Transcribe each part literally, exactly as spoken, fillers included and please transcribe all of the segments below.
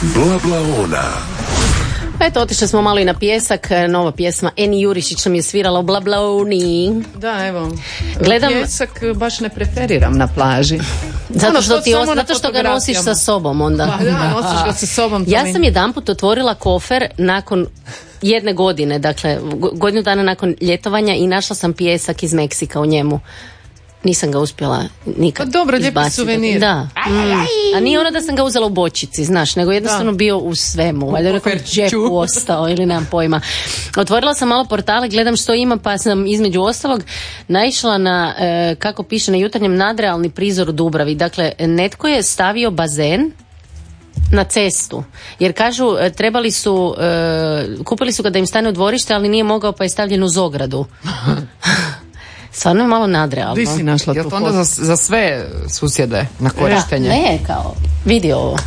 Blablaona. Eto, otišli smo malo i na pjesak. Nova pjesma Eni Jurišić nam je svirala u Blablaoni. Da, evo. Gledam... Pjesak baš ne preferiram na plaži. Zato ono, što, ti os... na zato što ga nosiš sa sobom onda. Pa da, nosiš ga sa sobom. Ja mi... sam jedanput otvorila kofer nakon jedne godine, dakle godinu dana nakon ljetovanja i našla sam pijesak iz Meksika u njemu. Nisam ga uspjela nikad pa dobro, lijepi izbaciti. suvenir. Da. Mm. A nije ono da sam ga uzela u bočici, znaš, nego jednostavno da. Bio u svemu. Valjda u nekom džepu ostao ili nemam pojma. Otvorila sam malo portale, gledam što ima, pa sam između ostalog naišla na, e, kako piše na Jutarnjem, nadrealni prizor u Dubravi. Dakle, netko je stavio bazen na cestu, jer kažu trebali su, e, kupili su ga da im stane u dvorište, ali nije mogao, pa je stavljen uz ogradu. Stvarno je malo nadrealno. Di si našla tu? Je to onda za, za sve susjede na korištenje? Da, ne, kao, vidi ovo.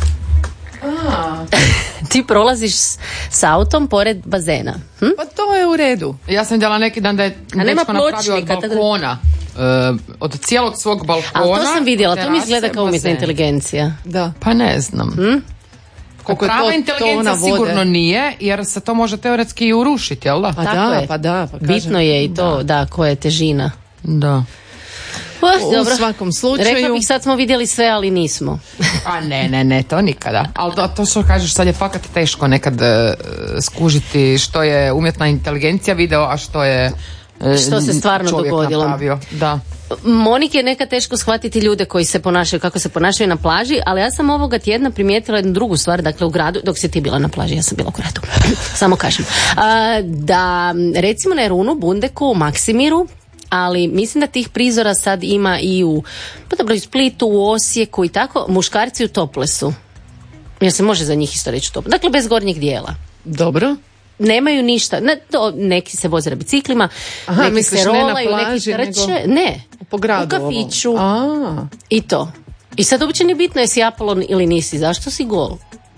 Ti prolaziš s, s autom pored bazena. Hm? Pa to je u redu. Ja sam vidjela neki dan da je dečko napravio od balkona. Da... Uh, od cijelog svog balkona. Ali to sam vidjela, to mi izgleda kao umjetna inteligencija. Da. Pa ne znam. Hm? Koliko prava inteligencija sigurno nije, jer se to može teoretski i urušiti, jel da? Pa tako da, je. pa da. Pa bitno je i to, da, da koja je težina. Da. Uh, u dobro. svakom slučaju. Rekla bih sad smo vidjeli sve, ali nismo. A ne, ne, ne, to nikada. Ali to, to što kažeš, sad je fakat teško nekad uh, skužiti što je umjetna inteligencija video, a što je uh, što se stvarno dogodilo. Napravio. Da. Monike je nekad teško shvatiti ljude koji se ponašaju kako se ponašaju na plaži, ali ja sam ovoga tjedna primijetila jednu drugu stvar, dakle u gradu, dok si ti bila na plaži, ja sam bila u gradu, samo kažem, a, da recimo na Erunu, Bundeku, Maksimiru, ali mislim da tih prizora sad ima i u, pa dobro, u Splitu, u Osijeku i tako, muškarci u toplesu. Jer se može za njih isto reći toples. Dakle, bez gornjeg dijela. Dobro. Nemaju ništa, ne, to, neki se voze na biciklima, aha, neki misliš, se rolaju, ne na plaži, neki trče, nego ne, po gradu, u kafiću a. I to. I sad uopće nije bitno jesi Apolon ili nisi, zašto si gol?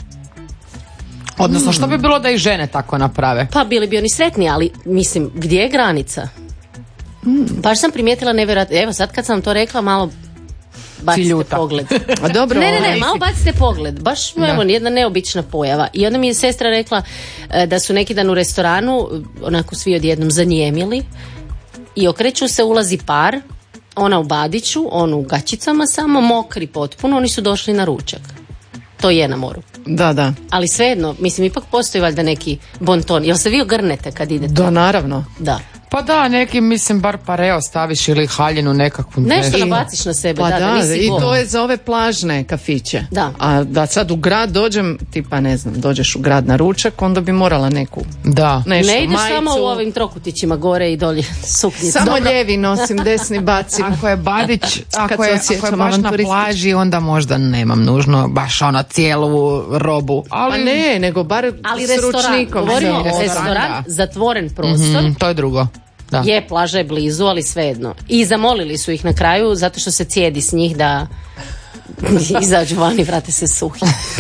Odnosno, što bi bilo da i žene tako naprave? Pa bili bi oni sretni, ali mislim, gdje je granica? Mm. Baš sam primijetila nevjerojatno, evo sad kad sam to rekla, malo bacite Ciljuta. Pogled. A dobro, ne, ne, ne, malo bacite pogled. Baš, da. Evo, jedna neobična pojava. I onda mi je sestra rekla e, da su neki dan u restoranu, onako svi odjednom zanijemili i okreću se, ulazi par, ona u badiću, on u gaćicama samo, mokri potpuno, oni su došli na ručak. To je na moru. Da, da. Ali svejedno, mislim, ipak postoji valjda neki bonton. Jel se vi ogrnete kad idete? Da, naravno. Da. Pa da, neki, mislim, bar pareo staviš ili haljinu nekakvu. Nešto nabaciš na sebe, pa da, da, da nisi i gol. to je za ove plažne kafiće. Da. A da sad u grad dođem, tipa ne znam, dođeš u grad na ručak, onda bi morala neku da. nešto, ne ideš majicu. samo u ovim trokutićima gore i dolje suknjicu. Samo dobro. Lijevi nosim, desni bacim. Ako je Badić, ako je, ako je baš na turistič. plaži, onda možda nemam nužno baš ono cijelu robu. Ali pa ne, nego bar ali s restoran, ručnikom. govorimo restoran, restoran, zatvoren prostor. Mm-hmm, to je drugo. Da. Je, plaža je blizu, ali svejedno. I zamolili su ih na kraju zato što se cijedi s njih da izađu van i vrate se suhi.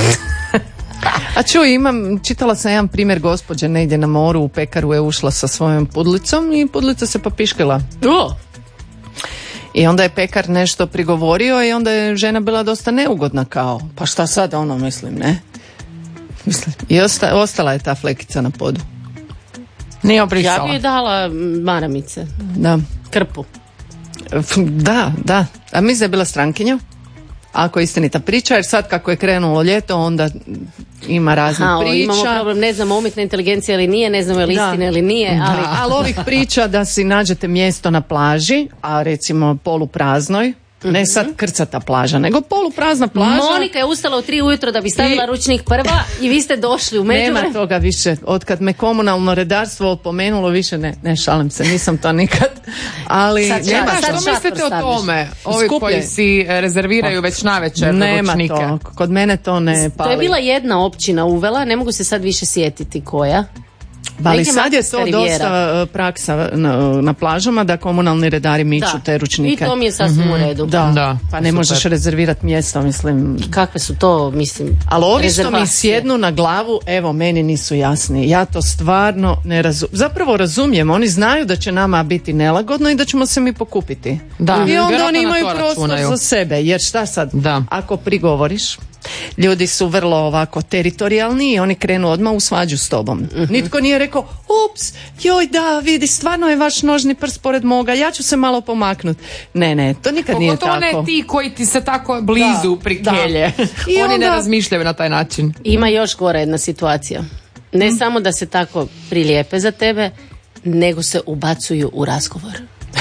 A čuj, imam, čitala sam jedan primjer gospođe negdje na moru, u pekaru je ušla sa svojom pudlicom i pudlica se popiškila. O! I onda je pekar nešto prigovorio i onda je žena bila dosta neugodna kao, pa šta sad ono, mislim, ne? Mislim. I osta, ostala je ta flekica na podu. Nije obrisala. Ja bi joj dala maramice. Da. Krpu. Da, da. A mislim da je bila strankinja. Ako je istinita priča, jer sad kako je krenulo ljeto, onda ima raznih Aha, priča. Imamo problem, ne znamo umjetna inteligencija ili nije, ne znamo je li istina ili nije. Ali, ali ovih priča da si nađete mjesto na plaži, a recimo polupraznoj, ne sad krcata plaža, nego poluprazna plaža. Monika je ustala u tri ujutro da bi stavila I... ručnik prva i vi ste došli u međuvremenu. Nema toga više. Od kad me komunalno redarstvo opomenulo, više ne, ne šalim se, nisam to nikad. Ali sad, nema, sad, što sad mislite o tome? Ovi Skuplje. koji si rezerviraju već navečer nema ručnike. To, kod mene to ne pali. To je bila jedna općina uvela, ne mogu se sad više sjetiti koja. Ali sad je to dosta praksa na, na plažama da komunalni redari miču da. te ručnike. I to mi je sasvim mm-hmm. u redu. Da, da. Pa ne super. Možeš rezervirati mjesto, mislim. Kakve su to, mislim, ali ovi što rezervacije. mi sjednu na glavu, evo, meni nisu jasni. Ja to stvarno ne razumijem. Zapravo razumijem, oni znaju da će nama biti nelagodno i da ćemo se mi pokupiti. Da. I onda oni imaju prostor računaju. Za sebe, jer šta sad? Da. Ako prigovoriš, Ljudi su vrlo ovako teritorijalni i oni krenu odmah u svađu s tobom. Mm-hmm. Nitko nije rekao, ups, joj da, vidi, stvarno je vaš nožni prst pored moga, ja ću se malo pomaknut. Ne, ne, to nikad nije tako. Pogotovo ne ti koji ti se tako blizu da, prikelje. I oni onda ne razmišljaju na taj način. Ima još gora jedna situacija. Ne mm. samo da se tako prilijepe za tebe, nego se ubacuju u razgovor.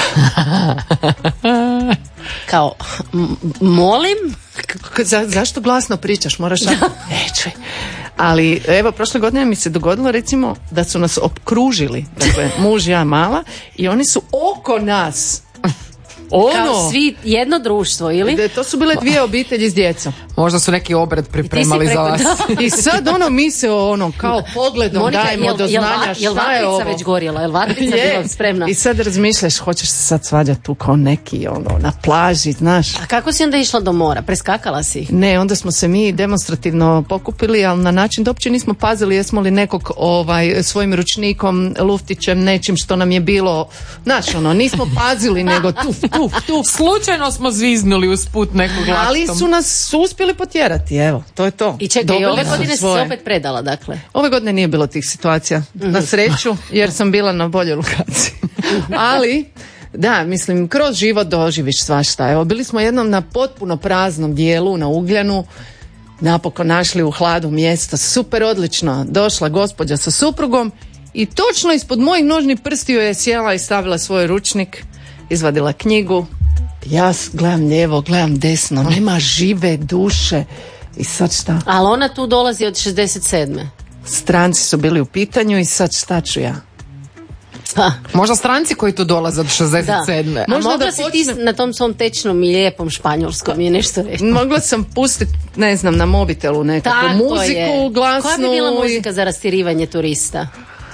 Kao, m- molim? Za, zašto glasno pričaš? Moraš da... Neću. Ali evo, prošle godine mi se dogodilo recimo da su nas opkružili, dakle muž, ja, mala, i oni su oko nas. Ono, kao svi jedno društvo, ili? De, to su bile dvije obitelji s djecom. Možda su neki obred pripremali za vas. I sad ono mi se ono kao pogledom Monika, dajemo jel, do znanja jel, jel šta je ovo. Jel vatrica već gorjela? Jel vatrica je. bila spremna? I sad razmišljaš, hoćeš se sad svađati tu kao neki ono na plaži, znaš. A kako si onda išla do mora? Preskakala si ih? Ne, onda smo se mi demonstrativno pokupili, ali na način da uopće nismo pazili jesmo li nekog ovaj, svojim ručnikom, luftićem, nečim što nam je bilo, znaš ono, nismo pazili nego tuf, tuf, tuf. Slučajno smo zviznuli usput nekog laktom. Ali su nas su uspjeli potjerati, evo, to je to. I čekaj, i ove godine si se opet predala, dakle? Ove godine nije bilo tih situacija, mm-hmm. na sreću, jer sam bila na boljoj lokaciji. Ali, da, mislim, kroz život doživiš svašta. Evo, bili smo jednom na potpuno praznom dijelu, na Ugljanu, napokon našli u hladu mjesto, super odlično, došla gospođa sa suprugom i točno ispod mojih nožnih prstiju je sjela i stavila svoj ručnik, izvadila knjigu. Ja gledam lijevo, gledam desno, nema žive duše. I sad šta? Ali ona tu dolazi od šezdeset sedme. Stranci su bili u pitanju i sad šta ću ja? Pa. Možda stranci koji tu dolaze od šezdeset sedme. Da. A možda da si počne... ti na tom svom tečnom i lijepom španjolskom je nešto reći. Mogla sam pustiti, ne znam, na mobitelu nekakvu tako muziku, je. glasnu. Koja bi bila muzika za rastirivanje turista?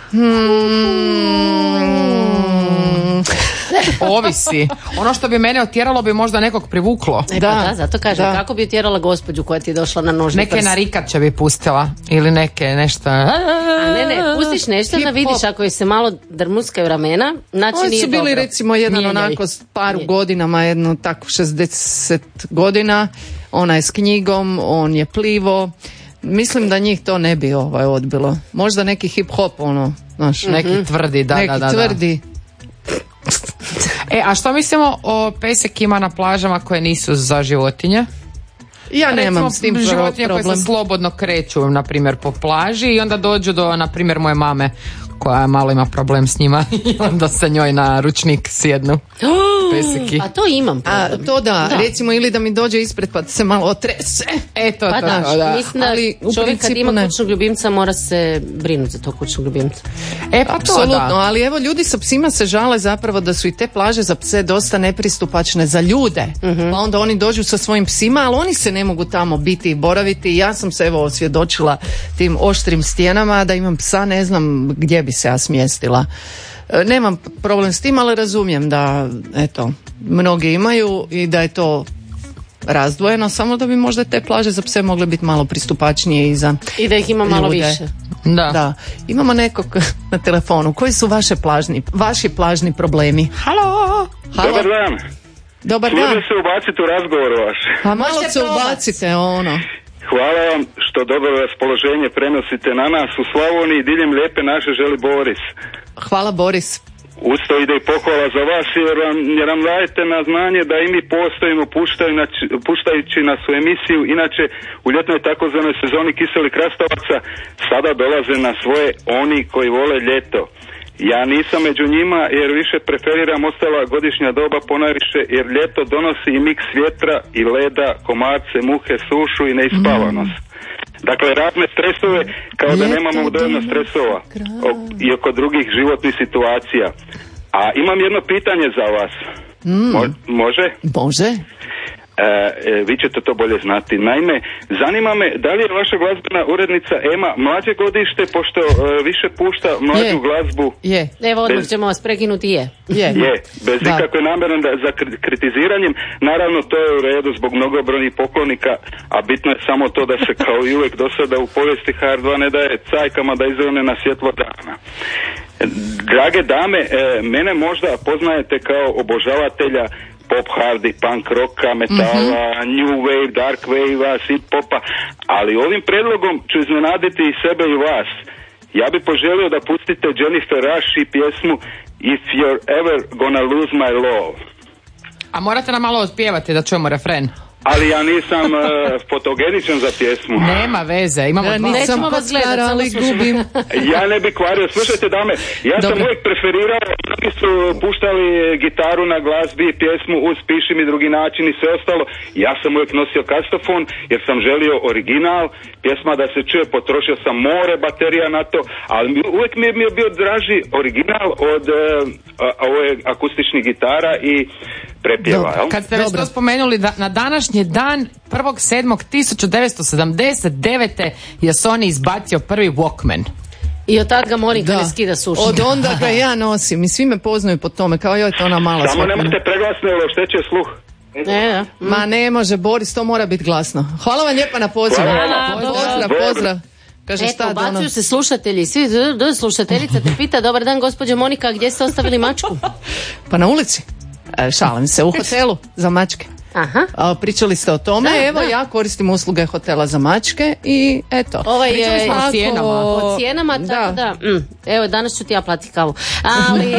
Hmm... Ovisi. Ono što bi mene otjeralo bi možda nekog privuklo. E, da, pa da, zato kažem, da. Kako bi otjerala gospođu koja ti je došla na nožni neke prst? Neke narikače bi pustila. Ili neke nešto. A ne, ne, pustiš nešto da vidiš ako je se malo drmuskaju ramena, znači oni nije su bili dobro. Recimo jedan Mijenjaj. onako s paru Nije. godinama, jedno tako šezdeset godina, ona je s knjigom, on je plivo. Mislim da njih to ne bi ovaj odbilo. Možda neki hip hop ono, znaš, mm-hmm. neki tvrdi, da, neki da, da. tvrdi. E, a što mislimo o pesekima na plažama koje nisu za životinje? Ja nemam Recimo, s tim životinje problem. koje se slobodno kreću, na primjer, po plaži i onda dođu do, na primjer, moje mame koja malo ima problem s njima i onda se njoj na ručnik sjednu peseki. A to imam problem. A to da, da, recimo ili da mi dođe ispred pa se malo otrese. Eto, pa to, da, da. Mislim da ali čovjek kad ima ne. kućnog ljubimca mora se brinuti za to kućnog ljubimca. E pa apsolutno, to da. Ali evo ljudi sa psima se žale zapravo da su i te plaže za pse dosta nepristupačne za ljude. Uh-huh. Pa onda oni dođu sa svojim psima, ali oni se ne mogu tamo biti i boraviti. Ja sam se evo osvjedočila tim oštrim stijenama da imam psa, ne znam gdje bi se ja smjestila. Nemam problem s tim, ali razumijem da eto, mnogi imaju i da je to razdvojeno, samo da bi možda te plaže za pse mogle biti malo pristupačnije i za i da ih ima malo ljude. više. Da. Da. Imamo nekog na telefonu. Koji su vaše plažni, vaši plažni problemi? Halo. Halo. Dobar dan. Dobar dan. Služim se ubaciti u razgovor vaš. Pa malo se ubacite ono. Hvala vam što dobro raspoloženje prenosite na nas u Slavoniji, diljem lijepe naše želi Boris. Hvala Boris. Usto ide i pohvala za vas jer, vam, jer nam dajete na znanje da i mi postojimo puštajući nas u emisiju. Inače u ljetnoj takozvanoj sezoni kiselih krastavaca sada dolaze na svoje oni koji vole ljeto. Ja nisam među njima jer više preferiram ostala godišnja doba ponajviše jer ljeto donosi i miks vjetra i leda, komarce, muhe, sušu i neispavanost. Dakle, razne stresove kao da nemamo dovoljno stresova i oko drugih životnih situacija. A imam jedno pitanje za vas. Mm. Mo- može? Može. E, e, vi ćete to bolje znati. Naime, zanima me da li je vaša glazbena urednica Ema mlađe godište, pošto e, više pušta mlađu je. glazbu. Je. Evo odmah bez, ćemo vas prekinuti, je. Je, je bez da. ikakve namjere za kritiziranjem. Naravno, to je u redu zbog mnogobrojnih poklonika, a bitno je samo to da se kao i uvijek do sada u povijesti H R dva ne daje cajkama da izvone na svjetlo dana. Drage dame, e, mene možda poznajete kao obožavatelja pop, hardy, punk rocka, metala, mm-hmm. new wave, dark wave, synth popa, ali ovim predlogom ću iznenaditi i sebe i vas. Ja bi poželio da pustite Jennifer Rush i pjesmu If You're Ever Gonna Lose My Love. A morate nam malo otpjevati da čujemo refren. Ali ja nisam uh, fotogeničan za pjesmu. Nema veze, imamo ja, dva. nisam kocಕಾರ, ali gubim. Ja ne bi kvario, slušajte dame, ja Dobre. sam uvijek preferirao, mnogi su puštali gitaru na glazbi, pjesmu uz piši mi drugi način i sve ostalo. Ja sam uvijek nosio kastofon jer sam želio original, pjesma da se čuje, potrošio sam more baterija na to, ali uvijek mi je, mi je bio draži original od uh, ove akustičnih gitara i prepjeva. Jel? Kad ste već to spomenuli, da, na današnji dan prvog sedmog tisuća devetsto sedamdeset devete je Sony izbacio prvi Walkman. I od tad ga Monika ne skida sušu. Od onda ga ja nosim i svi me poznaju po tome, kao joj to ona mala. Samo nemojte preglasno ili ošteće sluh. Ne, da. Mm. Ma ne može, Boris, to mora biti glasno. Hvala vam lijepa na pozivu. Pozdrav, pozdrav. Kaže, eto, šta, bacuju ono... se slušatelji, svi do slušateljica te pita, dobar dan gospođo Monika, gdje ste ostavili mačku? Pa na ulici. E, šalim se, u hotelu za mačke. Aha. A, pričali ste o tome, da, evo da. Ja koristim usluge hotela za mačke i eto. Ovaj je o cijenama. O cijenama, tako da. da mm, evo, danas ću ti ja platiti kavu. Ali,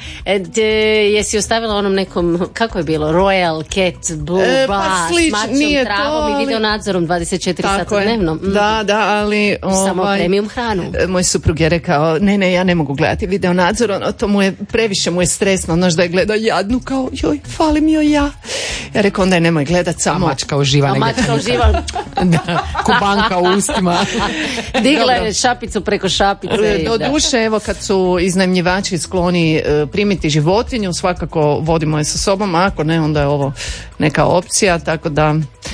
de, jesi ostavila onom nekom, kako je bilo, Royal Cat, Blue e, Bass, pa slič, mačom, travom ali... i video nadzorom dvadeset četiri sata dnevno. Mm. Da, da, ali... Samo ovaj, premium hranu. Moj suprug je rekao, ne, ne, ja ne mogu gledati video nadzor, ono, to mu je, previše mu je stresno, ono da je gleda jadnu, kao, joj, falim joj ja. Ja rekao, onda je nemoj gledat samo. A mačka uživa. A mačka uživa. Da, kubanka u ustima. Digla je šapicu preko šapice. Do duše, evo, kad su iznajmljivači skloni uh, primiti životinju, svakako vodimo je sa sobom, a ako ne, onda je ovo neka opcija, tako da...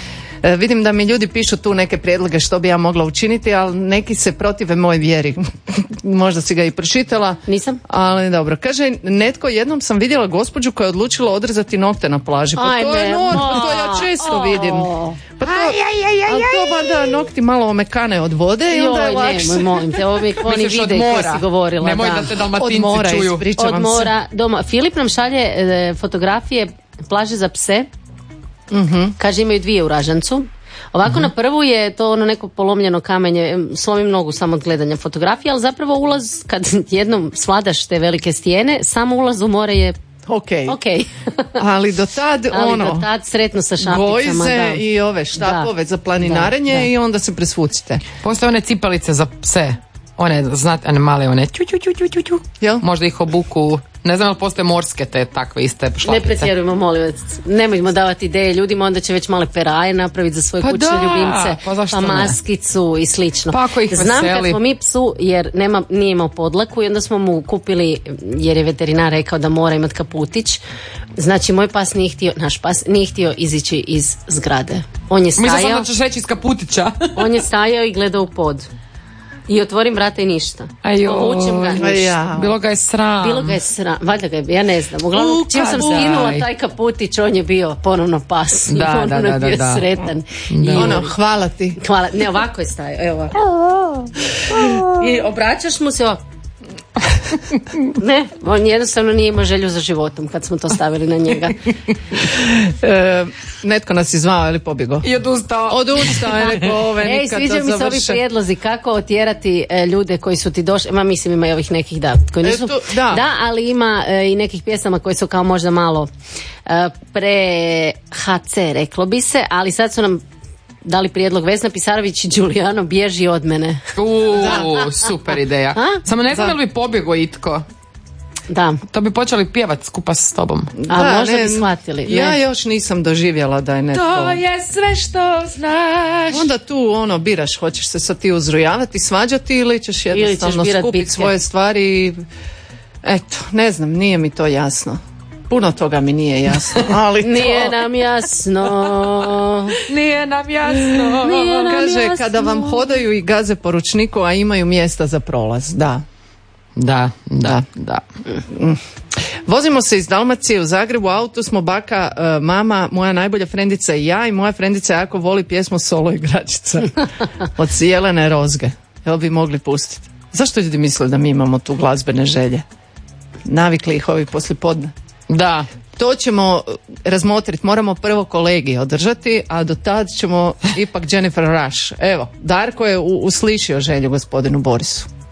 E, vidim da mi ljudi pišu tu neke prijedloge što bi ja mogla učiniti, ali neki se protive moj vjeri. Možda si ga i pročitala. Nisam. Ali dobro. Kaže, netko, jednom sam vidjela gospođu koja je odlučila odrezati nokte na plaži. Pa Ajme, to je normalno, to ja često oh. vidim. Pa to, ali to valjda nokti malo omekane od vode i onda je lakše. Joj, molim te, ovo mi oni vide koji si govorila. Nemoj da, da te Dalmatinci od mora, čuju. Od mora, doma. Filip nam šalje e, fotografije plaže za pse. Mm-hmm. Kaže, imaju dvije u Ražancu. Ovako, mm-hmm. na prvu je to ono neko polomljeno kamenje, slomim nogu samo od gledanja fotografije, ali zapravo ulaz, kad jednom svladaš te velike stijene, samo ulaz u more je ok, okay. ali do tad ali ono do tad sretno sa šapicama, gojze da. I ove štapove da. Za planinarenje da, da. I onda se presvucite. Postoje one cipalice za pse, one, znate, one male, one ču, ču, ču, ču, ču. Jel? Možda ih obuku. Ne znam, ali postoje morske te takve iste šlapice. Ne pretjerujemo, molim vas. Nemojmo davati ideje ljudima, onda će već male peraje napraviti za svoje pa kućne da, ljubimce, pa, pa maskicu i slično. Pa ako ih znam veseli. kad smo mi psu, jer nema, nije imao podlaku i onda smo mu kupili, jer je veterinar rekao da mora imati kaputić. Znači, moj pas nije htio, naš pas nije htio izići iz zgrade. On je stajao. Mislim da ćeš reći iz kaputića. On je stajao i gledao u pod. I otvorim vrata i ništa. Povučem ga, ništa. Ja. Bilo ga je sram. Bilo ga je sram. Valjda ga je, ja ne znam. Uglavnom, čim sam skinula taj kaputić, on je bio ponovno pas. Da, I ponovno da, da, je bio da. sretan. Da. I ono, hvala ti. Hvala. Ne, ovako je stajao. Evo ovako. I obraćaš mu se ovako. Ne, on jednostavno nije imao želju za životom kad smo to stavili na njega. e, netko nas izvao ili pobjegao? I odustao. Odustao je rekao ove Ej, nikad da sviđaju mi se ovi prijedlozi kako otjerati e, ljude koji su ti došli, ma mislim ima i ovih nekih da, koji nisu, e, tu, da. da, ali ima e, i nekih pjesama koji su kao možda malo e, pre ha ce reklo bi se, ali sad su nam dali prijedlog Vesna Pisarović i Giuliano bježi od mene. Uuu, super ideja. A? Samo ne znam da li bi pobjegao itko. Da. To bi počeli pjevat skupa s tobom. A da, možda ne, bi shvatili. Ja ne. još nisam doživjela da je netko... To je sve što znaš. Onda tu ono biraš, hoćeš se sad ti uzrujavati, svađati ili ćeš jednostavno skupiti svoje stvari i... Eto, ne znam, nije mi to jasno. Puno toga mi nije jasno, ali to... Nije nam jasno. Nije nam jasno. Nije nam Kaže, jasno. kada vam hodaju i gaze po ručniku, a imaju mjesta za prolaz, da. Da, da, da. Mm. Vozimo se iz Dalmacije u Zagrebu, u autu smo baka, uh, mama, moja najbolja frendica i ja i moja frendica jako voli pjesmu Solo igračica od Jelene Rozge. Jel bi mogli pustiti? Zašto ljudi misle da mi imamo tu glazbene želje? Navikli ih ovi poslijepodne. Da, To ćemo razmotriti, moramo prvo kolegij održati, a do tad ćemo ipak Jennifer Rush. Evo, Darko je u, uslišio želju gospodinu Borisu.